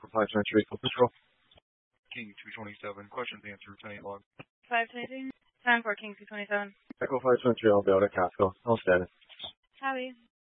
Echo 523, Echo Patrol. King 227, questions answered, 10 log. 522, time for King 227. Echo 523, I'll be out at Casco. I'll stand it. Copy.